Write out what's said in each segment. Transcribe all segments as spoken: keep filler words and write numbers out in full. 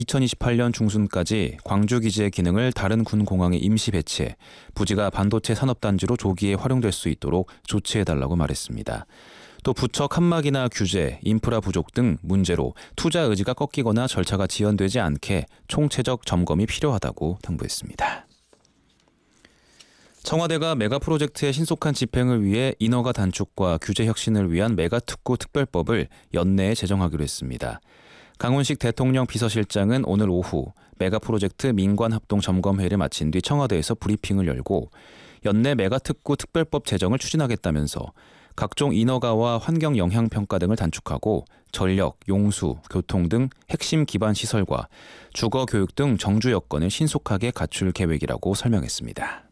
이천이십팔 년 중순까지 광주 기지의 기능을 다른 군 공항에 임시 배치해 부지가 반도체 산업단지로 조기에 활용될 수 있도록 조치해달라고 말했습니다. 또 부처 칸막이나 규제, 인프라 부족 등 문제로 투자 의지가 꺾이거나 절차가 지연되지 않게 총체적 점검이 필요하다고 당부했습니다. 청와대가 메가 프로젝트의 신속한 집행을 위해 인허가 단축과 규제 혁신을 위한 메가특구 특별법을 연내에 제정하기로 했습니다. 강훈식 대통령 비서실장은 오늘 오후 메가 프로젝트 민관합동점검회의를 마친 뒤 청와대에서 브리핑을 열고 연내 메가특구 특별법 제정을 추진하겠다면서 각종 인허가와 환경 영향 평가 등을 단축하고 전력, 용수, 교통 등 핵심 기반 시설과 주거 교육 등 정주 여건을 신속하게 갖출 계획이라고 설명했습니다.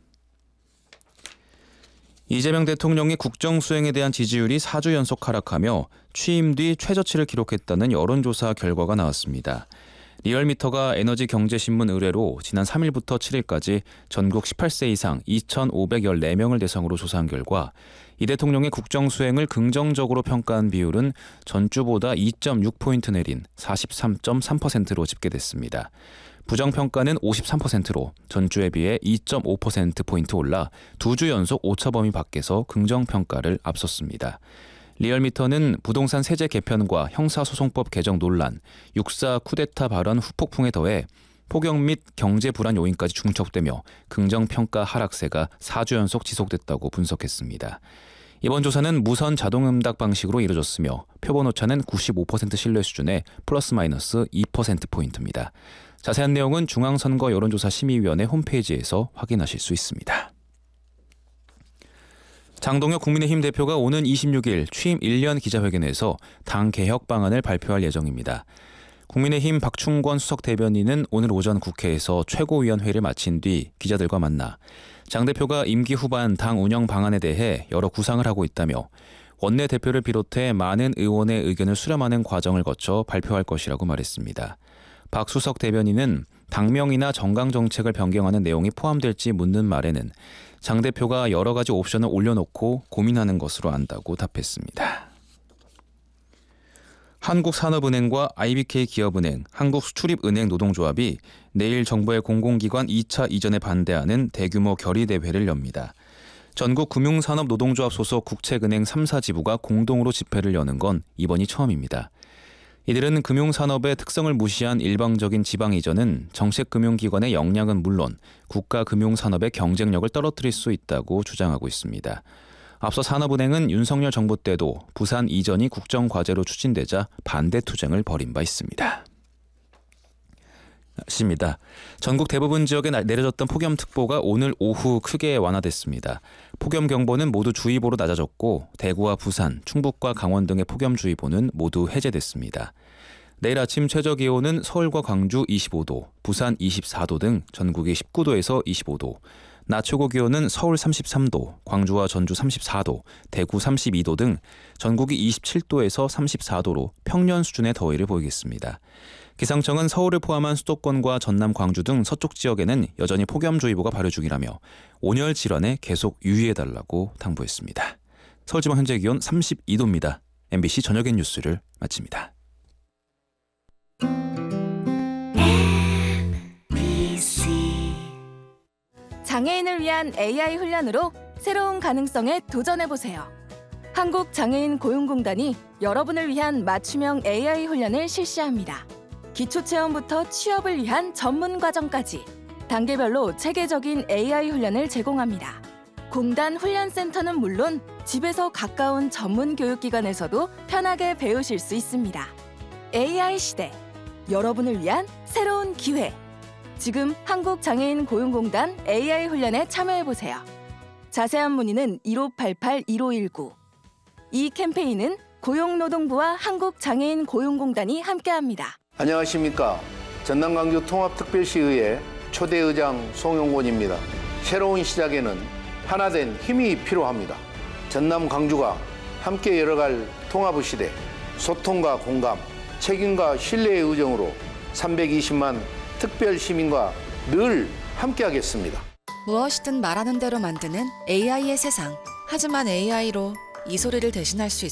이재명 대통령의 국정 수행에 대한 지지율이 사 주 연속 하락하며 취임 뒤 최저치를 기록했다는 여론조사 결과가 나왔습니다. 리얼미터가 에너지경제신문 의뢰로 지난 삼 일부터 칠 일까지 전국 십팔 세 이상 이천오백십사 명을 대상으로 조사한 결과 이 대통령의 국정 수행을 긍정적으로 평가한 비율은 전주보다 이 점 육 포인트 내린 사십삼 점 삼 퍼센트로 집계됐습니다. 부정평가는 오십삼 퍼센트로 전주에 비해 이 점 오 퍼센트포인트 올라 두 주 연속 오차 범위 밖에서 긍정평가를 앞섰습니다. 리얼미터는 부동산 세제 개편과 형사소송법 개정 논란, 육사 쿠데타 발언 후폭풍에 더해 폭염 및 경제 불안 요인까지 중첩되며 긍정평가 하락세가 사 주 연속 지속됐다고 분석했습니다. 이번 조사는 무선 자동응답 방식으로 이루어졌으며 표본 오차는 구십오 퍼센트 신뢰 수준의 플러스 마이너스 이 퍼센트포인트입니다. 자세한 내용은 중앙선거 여론조사심의위원회 홈페이지에서 확인하실 수 있습니다. 장동혁 국민의힘 대표가 오는 이십육 일 취임 일 년 기자회견에서 당 개혁 방안을 발표할 예정입니다. 국민의힘 박충권 수석 대변인은 오늘 오전 국회에서 최고위원회를 마친 뒤 기자들과 만나 장 대표가 임기 후반 당 운영 방안에 대해 여러 구상을 하고 있다며 원내대표를 비롯해 많은 의원의 의견을 수렴하는 과정을 거쳐 발표할 것이라고 말했습니다. 박 수석 대변인은 당명이나 정강 정책을 변경하는 내용이 포함될지 묻는 말에는 장 대표가 여러 가지 옵션을 올려놓고 고민하는 것으로 안다고 답했습니다. 한국산업은행과 아이비케이 기업은행, 한국수출입은행 노동조합이 내일 정부의 공공기관 이 차 이전에 반대하는 대규모 결의대회를 엽니다. 전국 금융산업 노동조합 소속 국책은행 삼 사 지부가 공동으로 집회를 여는 건 이번이 처음입니다. 이들은 금융산업의 특성을 무시한 일방적인 지방 이전은 정책금융기관의 역량은 물론 국가금융산업의 경쟁력을 떨어뜨릴 수 있다고 주장하고 있습니다. 앞서 산업은행은 윤석열 정부 때도 부산 이전이 국정과제로 추진되자 반대 투쟁을 벌인 바 있습니다. 시입니다. 전국 대부분 지역에 내려졌던 폭염특보가 오늘 오후 크게 완화됐습니다. 폭염경보는 모두 주의보로 낮아졌고 대구와 부산, 충북과 강원 등의 폭염주의보는 모두 해제됐습니다. 내일 아침 최저기온은 서울과 광주 이십오 도, 부산 이십사 도 등 전국이 십구 도에서 이십오 도, 낮 최고 기온은 서울 삼십삼 도, 광주와 전주 삼십사 도, 대구 삼십이 도 등 전국이 이십칠 도에서 삼십사 도로 평년 수준의 더위를 보이겠습니다. 기상청은 서울을 포함한 수도권과 전남, 광주 등 서쪽 지역에는 여전히 폭염주의보가 발효 중이라며 온열 질환에 계속 유의해달라고 당부했습니다. 서울지방 현재 기온 삼십이 도입니다. 엠비씨 저녁엔 뉴스를 마칩니다. 장애인을 위한 에이아이 훈련으로 새로운 가능성에 도전해보세요. 한국장애인고용공단이 여러분을 위한 맞춤형 에이아이 훈련을 실시합니다. 기초체험부터 취업을 위한 전문 과정까지 단계별로 체계적인 에이아이 훈련을 제공합니다. 공단 훈련센터는 물론 집에서 가까운 전문 교육기관에서도 편하게 배우실 수 있습니다. 에이아이 시대, 여러분을 위한 새로운 기회. 지금 한국장애인고용공단 에이아이 훈련에 참여해보세요. 자세한 문의는 일오팔팔 일오일구. 이 캠페인은 고용노동부와 한국장애인고용공단이 함께합니다. 안녕하십니까. 전남 광주 통합특별시의회 초대의장 송용곤입니다. 새로운 시작에는 하나된 힘이 필요합니다. 전남 광주가 함께 열어갈 통합의 시대, 소통과 공감, 책임과 신뢰의 의정으로 삼백이십만 특별 시민과 늘 함께하겠습니다. 무엇이든 말하는 대로 만드는 에이아이의 세상. 하지만 에이아이로 이 소리를 대신할 수 있을까요?